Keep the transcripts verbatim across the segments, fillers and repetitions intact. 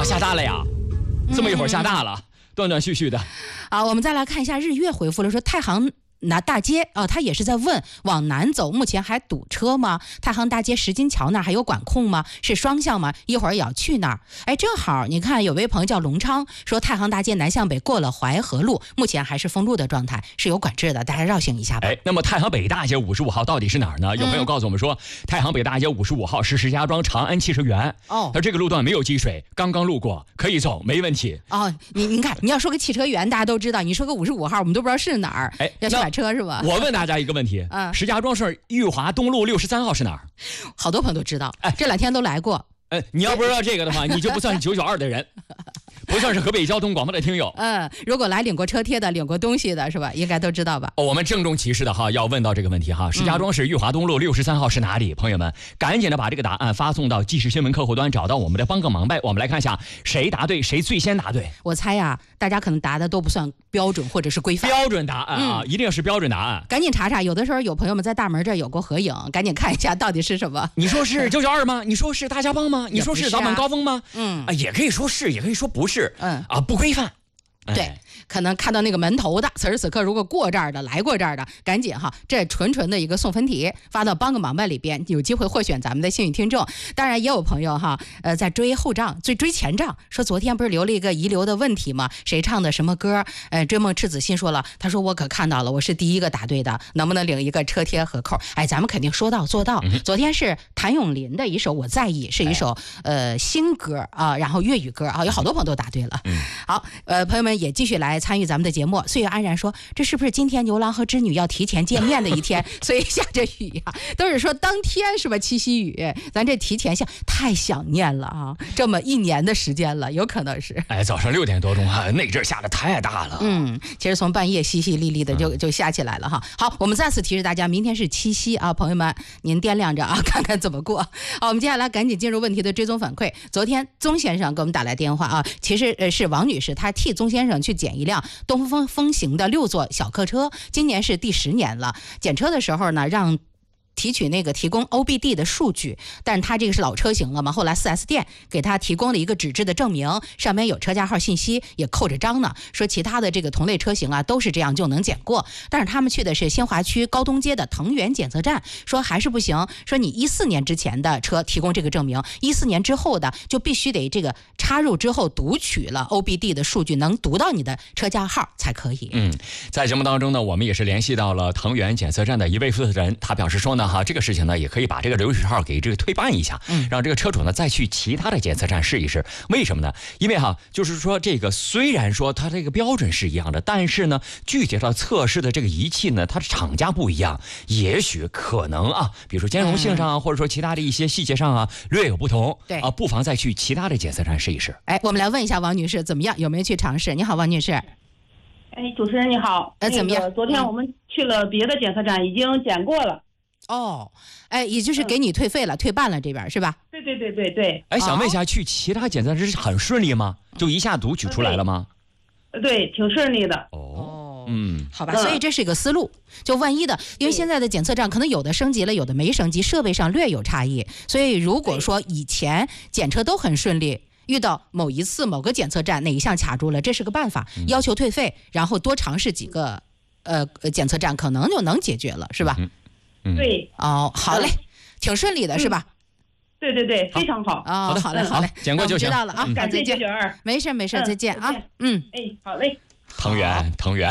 下大了呀，这么一会儿下大了，嗯、断断续续的。 啊，我们再来看一下日月回复了，说太行那大街啊，他也是在问往南走，目前还堵车吗？太行大街石金桥那儿还有管控吗？是双向吗？一会儿也要去那儿。哎，正好你看有位朋友叫龙昌说，太行大街南向北过了淮河路，目前还是封路的状态，是有管制的，大家绕行一下吧。 哎，那么太行北大街五十五号到底是哪儿呢？有朋友告诉我们说，嗯、太行北大街五十五号是石家庄长安汽车园。哦，它这个路段没有积水，刚刚路过，可以走，没问题。 哦，你你看，你要说个汽车园，大家都知道；你说个五十五号，我们都不知道是哪儿。哎，要去买车是吧？ 我问大家一个问题，嗯，石家庄市裕华东路六十三号是哪儿？ 好多朋友都知道，哎，这两天都来过。 哎，你要不知道这个的话，你就不算是九九二的人。不算是河北交通广播的听友。 嗯，如果来领过车贴的、领过东西的是吧，应该都知道吧。 哦、我们郑重其事的哈，要问到这个问题哈，石家庄市裕华东路六十三号是哪里？嗯、朋友们，赶紧的把这个答案发送到即时新闻客户端，找到我们的帮个忙呗。我们来看一下谁答对，谁最先答对。 我猜呀，大家可能答的都不算标准或者是规范。 标准答案啊，嗯、一定是标准答案。 赶紧查查，有的时候有朋友们在大门这儿有过合影，赶紧看一下到底是什么。 你说是九九二吗？你说是大家帮吗？你说是早晚高峰吗？ 嗯啊，也可以说是，也可以说不是。 嗯啊，不规范。 对，可能看到那个门头的，此时此刻如果过这儿的、来过这儿的，赶紧哈，这纯纯的一个送分题发到帮个忙吧里边，有机会获选咱们的幸运听众。当然也有朋友哈，呃，在追后账、追追前账，说昨天不是留了一个遗留的问题吗？谁唱的什么歌？呃，追梦赤子心说了，他说我可看到了，我是第一个答对的，能不能领一个车贴和扣？哎，咱们肯定说到做到。嗯、昨天是谭咏麟的一首《我在意》，是一首、哎、呃新歌啊，然后粤语歌啊，有好多朋友都答对了。嗯、好，呃，朋友们也继续来参与咱们的节目。岁月安然说，这是不是今天牛郎和织女要提前见面的一天，所以下着雨呀、啊？都是说当天是吧？七夕雨，咱这提前下，太想念了啊！这么一年的时间了，有可能是。 哎，早上六点多钟啊，那阵下的太大了。 嗯，其实从半夜淅淅沥沥的就就下起来了哈。好，我们再次提示大家，明天是七夕啊，朋友们您掂量着啊，看看怎么过。好，我们接下来赶紧进入问题的追踪反馈。昨天宗先生给我们打来电话啊，其实呃是王女士，她替宗先生去检一辆东风风行的六座小客车，今年是第十年了。检车的时候呢，让提取那个提供 O B D 的数据，但是他这个是老车型了嘛，后来 四 S 店给他提供了一个纸质的证明，上面有车架号信息，也扣着章呢，说其他的这个同类车型啊都是这样就能检过，但是他们去的是新华区高东街的藤原检测站，说还是不行，说你一四年之前的车提供这个证明，一四年之后的就必须得这个插入之后读取了 O B D 的数据，能读到你的车架号才可以。 嗯，在节目当中呢，我们也是联系到了藤原检测站的一位负责人，他表示说呢，哈，这个事情呢也可以把这个流水号给这个推办一下，嗯，让这个车主呢再去其他的检测站试一试。为什么呢？因为哈，就是说这个虽然说它这个标准是一样的，但是呢，具体到测试的这个仪器呢，它的厂家不一样，也许可能啊，比如说兼容性上啊，嗯、或者说其他的一些细节上啊，略有不同。 对啊，不妨再去其他的检测站试一试。 哎，我们来问一下王女士怎么样，有没有去尝试？你好，王女士。 哎，主持人你好。 呃，怎么样？ 昨天我们去了别的检测站，已经检过了。 哦，哎，也就是给你退费了，嗯、退办了这边是吧？ 对对对对对。 哎，想问一下，去其他检测站是很顺利吗？就一下读取出来了吗？ 对，对挺顺利的。 哦，嗯， 好吧，所以这是一个思路。就万一的，因为现在的检测站可能有的升级了，有的没升级，设备上略有差异，所以如果说以前检测都很顺利，遇到某一次某个检测站哪一项卡住了，这是个办法，要求退费，然后多尝试几个呃检测站，可能就能解决了，是吧？ 嗯嗯、 对。 哦，好嘞，挺顺利的， 嗯、 是吧？ 对对对，非常好。 哦，好嘞，好嘞， 检过就行。 知道了啊， 感谢九九二。 没事没事，再见啊。嗯， 哎，好嘞。 藤原，藤原，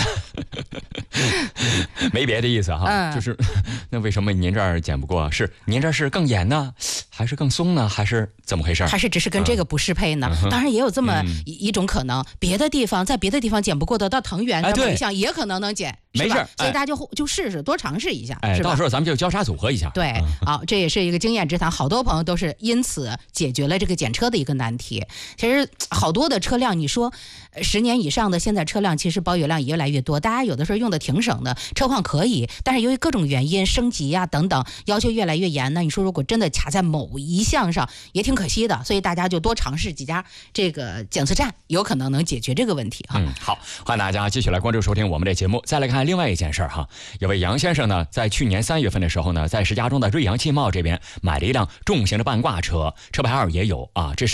没别的意思哈，嗯、就是那为什么您这儿检不过？是您这是更严呢，还是更松呢，还是怎么回事？ 还是只是跟这个不适配呢？嗯、当然也有这么一、嗯、一种可能，别的地方在别的地方检不过的，到藤原的某一项也可能能检， 没事， 所以大家就就试试，多尝试一下， 哎， 是吧？ 到时候咱们就交叉组合一下。 对，好，这也是一个经验之谈，好多朋友都是因此解决了这个检车的一个难题。其实好多的车辆，你说十年以上的现在车辆，其实保有量也越来越多，大家有的时候用的挺省的，车况可以，但是由于各种原因升级呀、啊、等等，要求越来越严呢。你说如果真的卡在某一项上，也挺可惜的。所以大家就多尝试几家这个检测站，有可能能解决这个问题哈。 嗯，好，欢迎大家继续来关注收听我们的节目。再来看另外一件事哈，有位杨先生呢，在去年三月份的时候呢，在石家庄的瑞阳汽贸这边买了一辆重型的半挂车，车牌号也有啊，这是。